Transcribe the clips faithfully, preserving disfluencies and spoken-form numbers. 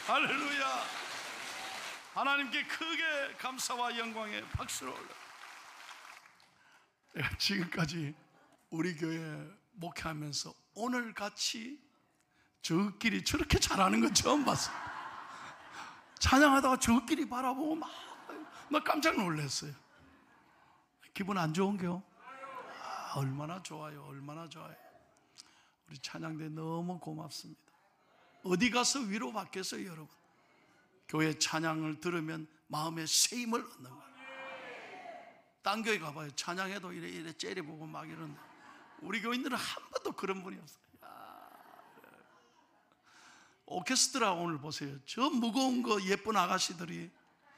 할렐루야. 하나님께 크게 감사와 영광의 박수를 올려. 내가 지금까지 우리 교회 목회하면서 오늘같이 저끼리 저렇게 잘하는 건 처음 봤어요. 찬양하다가 저끼리 바라보고 막, 막 깜짝 놀랐어요. 기분 안 좋은겨? 아, 얼마나 좋아요, 얼마나 좋아요. 우리 찬양대 너무 고맙습니다. 어디 가서 위로받겠어요, 여러분? 교회 찬양을 들으면 마음에 새 힘을 얻는 거예요. 딴 교회 가봐요. 찬양해도 이래 이래 째려보고 막 이런데 우리 교인들은 한 번도 그런 분이 없어요. 야, 오케스트라 오늘 보세요. 저 무거운 거 예쁜 아가씨들이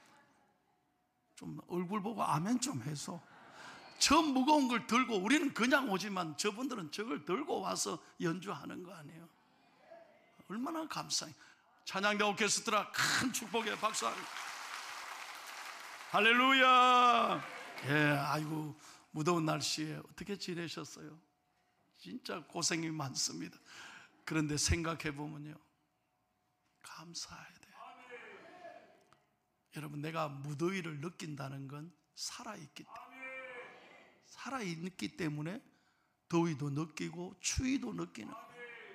좀 얼굴 보고 아멘 좀 해서 저 무거운 걸 들고 우리는 그냥 오지만 저분들은 저걸 들고 와서 연주하는 거 아니에요? 얼마나 감사해요. 찬양대 오케스트라 큰 축복의 박수. 할렐루야. 예, 아이고 무더운 날씨에 어떻게 지내셨어요? 진짜 고생이 많습니다. 그런데 생각해 보면요, 감사해야 돼요. 여러분, 내가 무더위를 느낀다는 건 살아있기 때문에, 살아있기 때문에 더위도 느끼고 추위도 느끼는 거예요.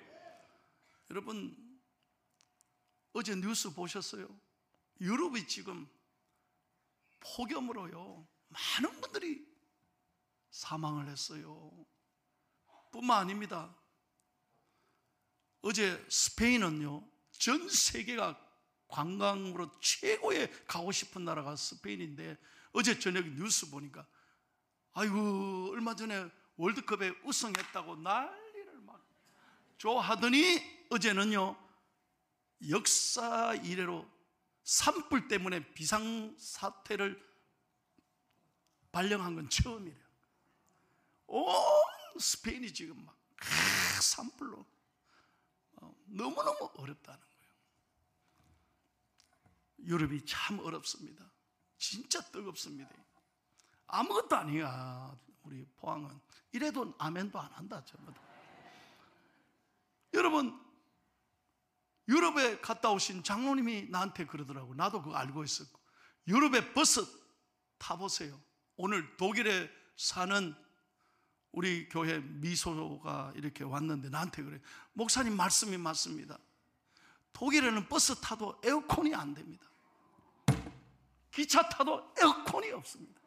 여러분, 어제 뉴스 보셨어요? 유럽이 지금 폭염으로요 많은 분들이 사망을 했어요. 뿐만 아닙니다. 어제 스페인은요, 전 세계가 관광으로 최고의 가고 싶은 나라가 스페인인데, 어제 저녁 뉴스 보니까 아이고 얼마 전에 월드컵에 우승했다고 난리를 막 좋아하더니 어제는요 역사 이래로 산불 때문에 비상사태를 발령한 건 처음이래요. 온 스페인이 지금 막 아, 산불로 어, 너무너무 어렵다는 거예요. 유럽이 참 어렵습니다. 진짜 뜨겁습니다. 아무것도 아니야. 우리 포항은 이래도 아멘도 안 한다. 전부 다. 여러분, 유럽에 갔다 오신 장로님이 나한테 그러더라고. 나도 그거 알고 있었고. 유럽의 버스 타보세요. 오늘 독일에 사는 우리 교회 미소가 이렇게 왔는데 나한테 그래. 목사님 말씀이 맞습니다. 독일에는 버스 타도 에어컨이 안 됩니다. 기차 타도 에어컨이 없습니다.